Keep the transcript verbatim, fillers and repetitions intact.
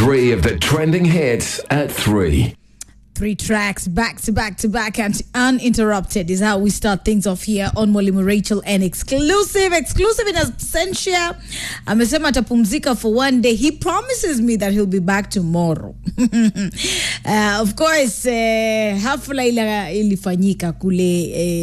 three of the trending hits at three. Three tracks back to back to back and uninterrupted is how we start things off here on Mwalimu Rachel and exclusive, exclusive in absentia. Amesema atapumzika for one day. He promises me that he'll be back tomorrow. uh, of course, uh, hafla ila ilifanyika kule uh,